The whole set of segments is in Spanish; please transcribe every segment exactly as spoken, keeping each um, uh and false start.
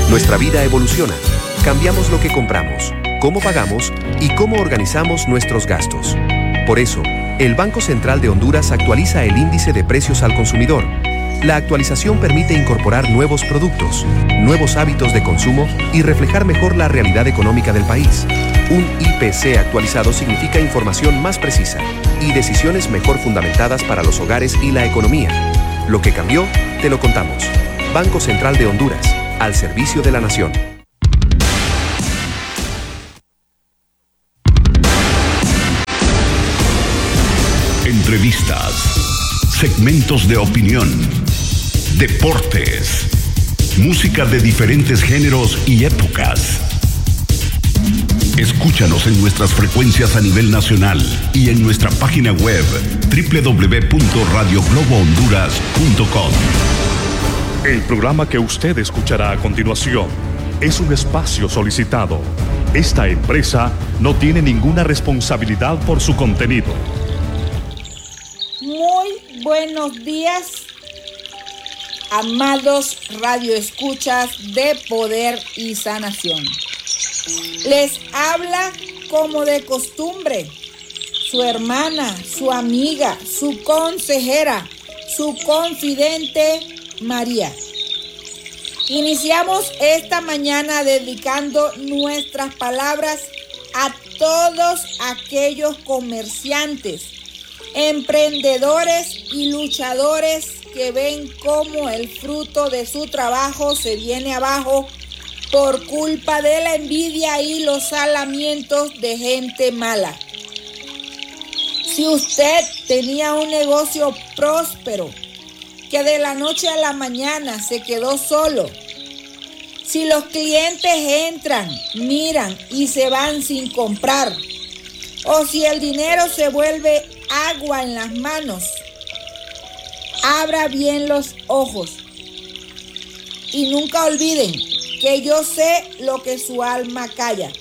Nuestra vida evoluciona. Cambiamos lo que compramos, cómo pagamos y cómo organizamos nuestros gastos. Por eso, el Banco Central de Honduras actualiza el índice de precios al consumidor. La actualización permite incorporar nuevos productos, nuevos hábitos de consumo y reflejar mejor la realidad económica del país. Un I P C actualizado significa información más precisa y decisiones mejor fundamentadas para los hogares y la economía. Lo que cambió, te lo contamos. Banco Central de Honduras, al servicio de la nación. Entrevistas, segmentos de opinión, deportes, música de diferentes géneros y épocas. Escúchanos en nuestras frecuencias a nivel nacional y en nuestra página web doble u doble u doble u punto radio globo honduras punto com. El programa que usted escuchará a continuación es un espacio solicitado. Esta empresa no tiene ninguna responsabilidad por su contenido. Muy buenos días, amados radioescuchas de Poder y Sanación. Les habla como de costumbre su hermana, su amiga, su consejera, su confidente María. Iniciamos esta mañana dedicando nuestras palabras a todos aquellos comerciantes, emprendedores y luchadores que ven cómo el fruto de su trabajo se viene abajo por culpa de la envidia y los alamientos de gente mala. Si usted tenía un negocio próspero que de la noche a la mañana se quedó solo, si los clientes entran, miran y se van sin comprar, o si el dinero se vuelve agua en las manos, abra bien los ojos y nunca olviden que yo sé lo que su alma calla.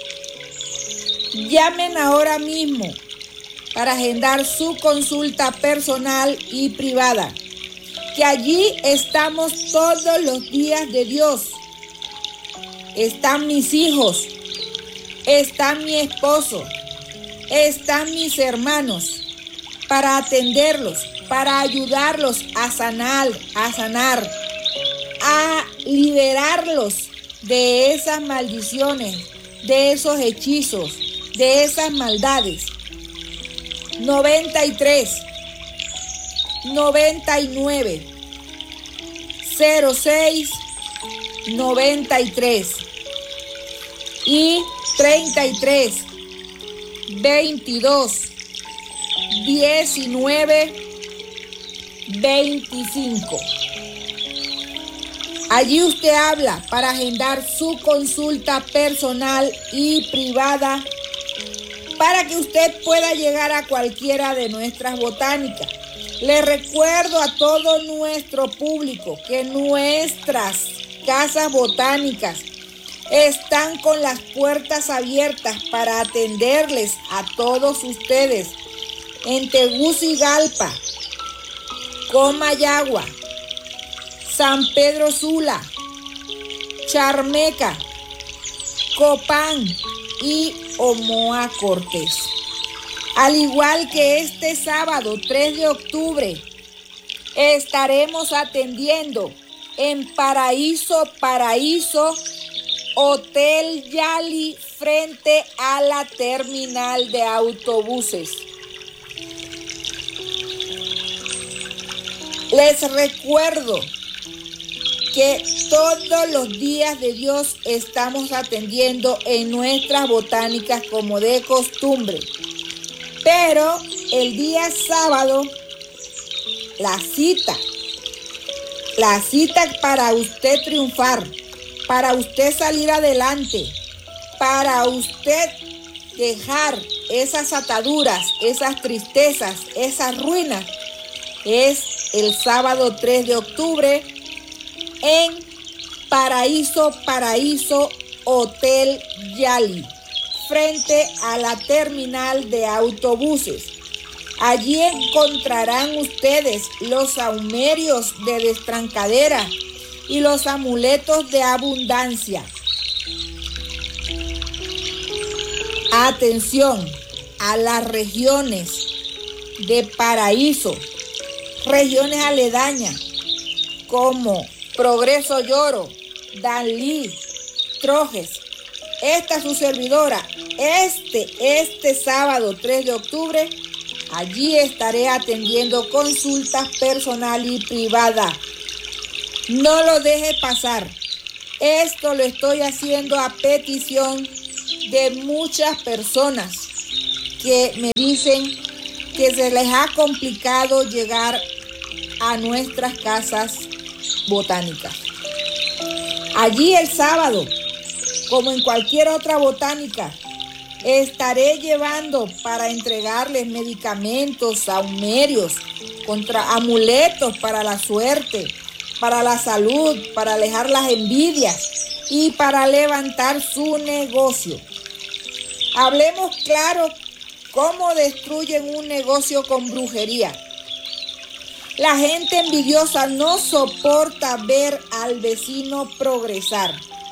Llamen ahora mismo para agendar su consulta personal y privada, que allí estamos todos los días de Dios. Están mis hijos, está mi esposo, están mis hermanos para atenderlos, para ayudarlos a sanar, a sanar, a liberarlos de esas maldiciones, de esos hechizos, de esas maldades. noventa y tres, noventa y nueve, cero seis, noventa y tres y treinta y tres, veintidós, diecinueve, veinticinco. Allí usted habla para agendar su consulta personal y privada para que usted pueda llegar a cualquiera de nuestras botánicas. Le recuerdo a todo nuestro público que nuestras casas botánicas están con las puertas abiertas para atenderles a todos ustedes en Tegucigalpa, Comayagua, San Pedro Sula, Charmeca, Copán y Omoa Cortés. Al igual que este sábado tres de octubre, estaremos atendiendo en Paraíso, Paraíso, Hotel Yali, frente a la terminal de autobuses. Les recuerdo que todos los días de Dios estamos atendiendo en nuestras botánicas como de costumbre. Pero el día sábado, la cita, la cita para usted triunfar, para usted salir adelante, para usted dejar esas ataduras, esas tristezas, esas ruinas, es el sábado tres de octubre en Paraíso, Paraíso, Hotel Yali, frente a la terminal de autobuses. Allí encontrarán ustedes los saumerios de destrancadera, y los amuletos de abundancia. Atención a las regiones de Paraíso, regiones aledañas como Progreso Lloro, Danlí, Trojes. Esta su servidora, este, este sábado tres de octubre, allí estaré atendiendo consultas personal y privada. No lo deje pasar. Esto lo estoy haciendo a petición de muchas personas que me dicen que se les ha complicado llegar a nuestras casas botánicas. Allí el sábado, como en cualquier otra botánica, estaré llevando para entregarles medicamentos, saumerios, contra amuletos para la suerte, para la salud, para alejar las envidias y para levantar su negocio. Hablemos claro cómo destruyen un negocio con brujería. La gente envidiosa no soporta ver al vecino progresar.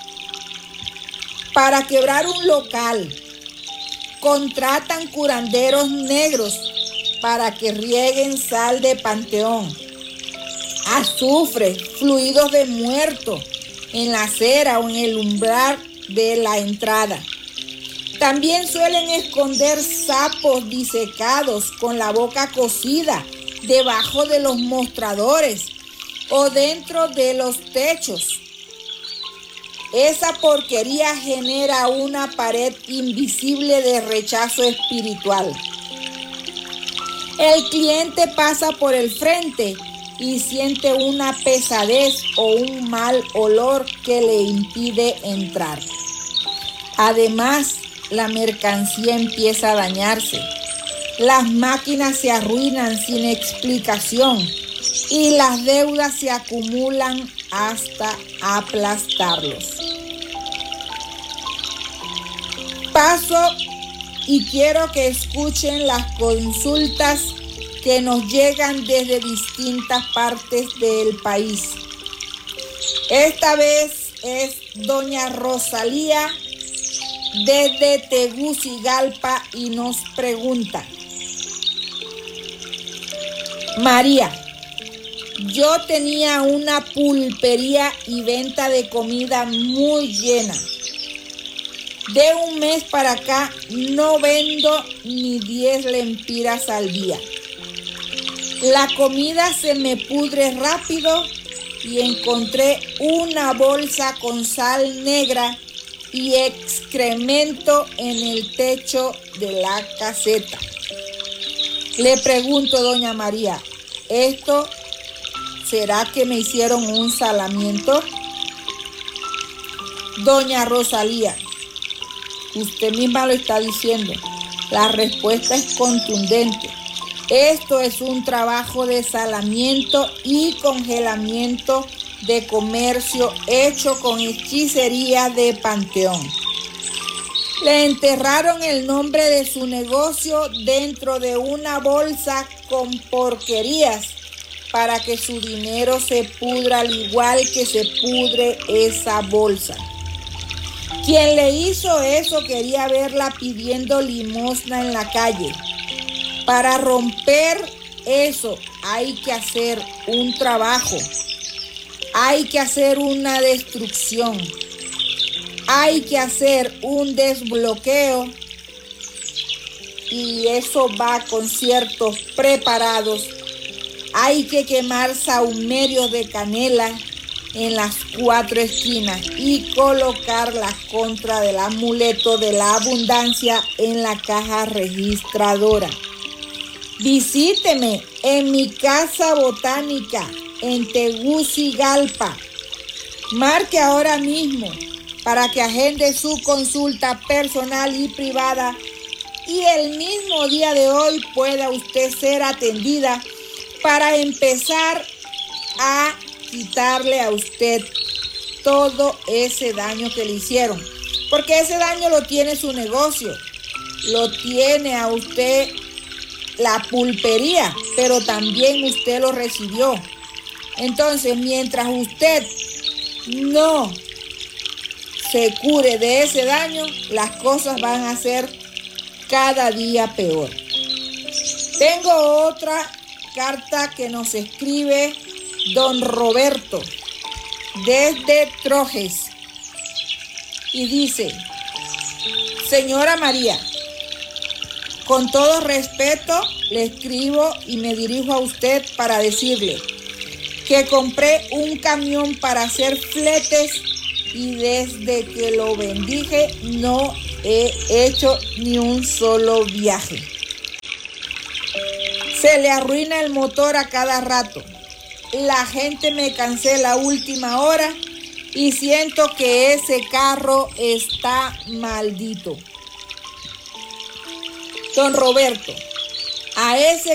Para quebrar un local, contratan curanderos negros para que rieguen sal de panteón, azufre, fluidos de muerto en la acera o en el umbral de la entrada. También suelen esconder sapos disecados con la boca cocida debajo de los mostradores o dentro de los techos. Esa porquería genera una pared invisible de rechazo espiritual. El cliente pasa por el frente y siente una pesadez o un mal olor que le impide entrar. Además, la mercancía empieza a dañarse. Las máquinas se arruinan sin explicación y las deudas se acumulan hasta aplastarlos. Paso y quiero que escuchen las consultas que nos llegan desde distintas partes del país. Esta vez es doña Rosalía desde Tegucigalpa y nos pregunta: María, yo tenía una pulpería y venta de comida muy llena. De un mes para acá no vendo ni diez lempiras al día. La comida se me pudre rápido y encontré una bolsa con sal negra y excremento en el techo de la caseta. Le pregunto, doña María, ¿esto será que me hicieron un salamiento? Doña Rosalía, usted misma lo está diciendo. La respuesta es contundente. Esto es un trabajo de salamiento y congelamiento de comercio hecho con hechicería de panteón. Le enterraron el nombre de su negocio dentro de una bolsa con porquerías para que su dinero se pudra al igual que se pudre esa bolsa. Quien le hizo eso quería verla pidiendo limosna en la calle. Para romper eso hay que hacer un trabajo, hay que hacer una destrucción, hay que hacer un desbloqueo y eso va con ciertos preparados. Hay que quemar sahumerios de canela en las cuatro esquinas y colocar la contra del amuleto de la abundancia en la caja registradora. Visíteme en mi casa botánica en Tegucigalpa. Marque ahora mismo para que agende su consulta personal y privada y el mismo día de hoy pueda usted ser atendida para empezar a quitarle a usted todo ese daño que le hicieron. Porque ese daño lo tiene su negocio, lo tiene a usted la pulpería, pero también usted lo recibió. Entonces, mientras usted no se cure de ese daño, las cosas van a ser cada día peor. Tengo otra carta que nos escribe don Roberto desde Trojes y dice: señora María, con todo respeto le escribo y me dirijo a usted para decirle que compré un camión para hacer fletes y desde que lo bendije no he hecho ni un solo viaje. Se le arruina el motor a cada rato. La gente me cancela a última hora y siento que ese carro está maldito. Don Roberto, a ese